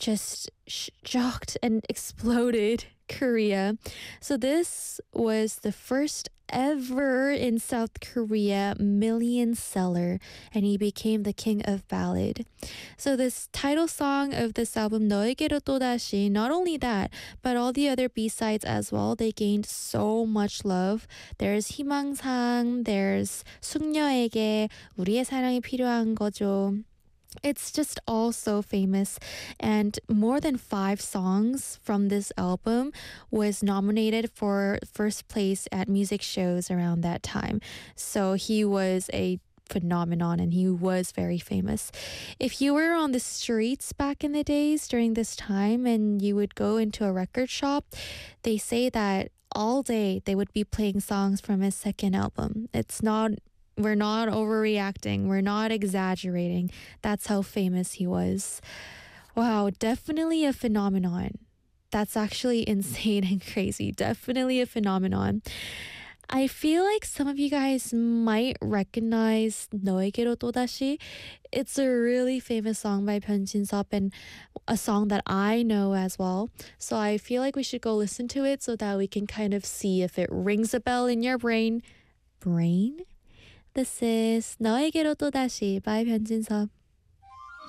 just shocked and exploded Korea. So this was the first ever in South Korea million seller, and he became the king of ballad. So this title song of this album, 너에게로 또다시, not only that, but all the other B-sides as well, they gained so much love. There's 희망상, there's 숙녀에게, 우리의 사랑이 필요한 거죠. It's just all so famous, and more than 5 songs from this album was nominated for first place at music shows around that time. So he was a phenomenon and he was very famous. If you were on the streets back in the days during this time and you would go into a record shop, they say that all day they would be playing songs from his second album. We're not overreacting. We're not exaggerating. That's how famous he was. Wow, definitely a phenomenon. That's actually insane and crazy. Definitely a phenomenon. I feel like some of you guys might recognize 너에게로 또다시. It's a really famous song by 변진섭 and a song that I know as well. So I feel like we should go listen to it so that we can kind of see if it rings a bell in your brain. Brain? This is 너에게로 또다시 by 변진섭.